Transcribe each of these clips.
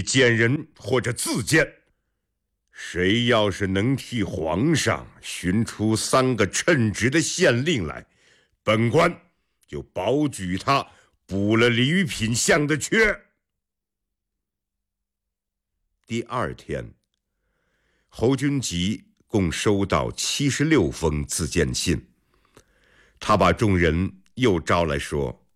见人或者自荐。谁要是能替皇上寻出3个称职的县令来，本官就保举他补了吕品相的缺。第2天，侯君集共收到76封自荐信，他把众人又招来说：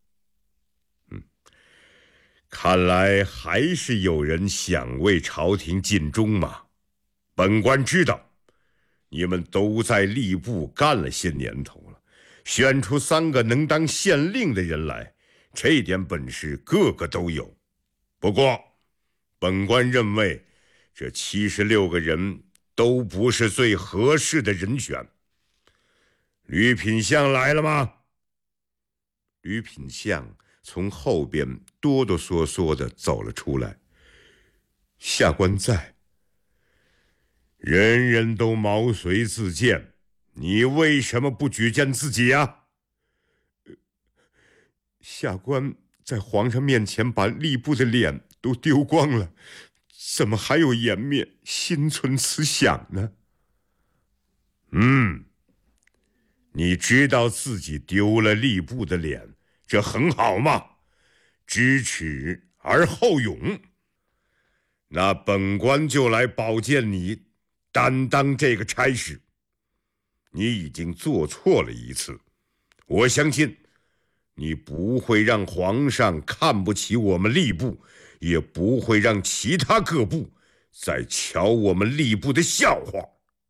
看来还是有人想为朝廷尽忠嘛。本官知道，你们都在吏部干了些年头了，选出3个能当县令的人来，这点本事个个都有。不过，本官认为这76个人都不是最合适的人选。吕品相来了吗？吕品相从后边哆哆嗦嗦地走了出来。下官在。人人都毛遂自荐，你为什么不举荐自己呀？下官在皇上面前把吏部的脸都丢光了，怎么还有颜面心存此想呢？你知道自己丢了吏部的脸，这很好嘛，知耻而后勇。那本官就来保荐你担当这个差事。你已经做错了一次，我相信你不会让皇上看不起我们吏部，也不会让其他各部再瞧我们吏部的笑话。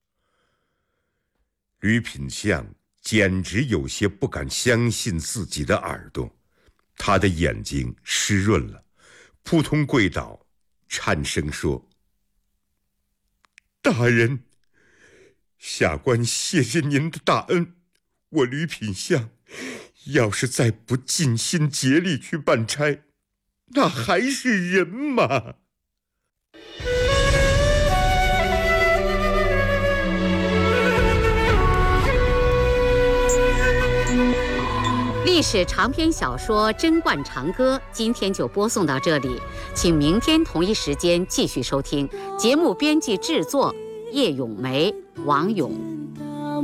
吕品相简直有些不敢相信自己的耳朵，他的眼睛湿润了，扑通跪倒，颤声说：大人，下官谢谢您的大恩，我吕品相要是再不尽心竭力去办差，那还是人吗？ 历史长篇小说《贞观长歌》今天就播送到这里，请明天同一时间继续收听。节目编辑制作叶咏梅、王勇。